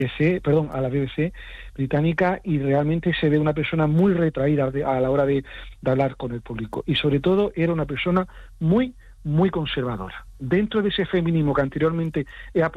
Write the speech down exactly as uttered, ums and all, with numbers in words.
B B C, perdón, a la B B C británica, y realmente se ve una persona muy retraída de, a la hora de, de hablar con el público. Y sobre todo era una persona muy, muy conservadora. Dentro de ese feminismo que anteriormente he apuntado,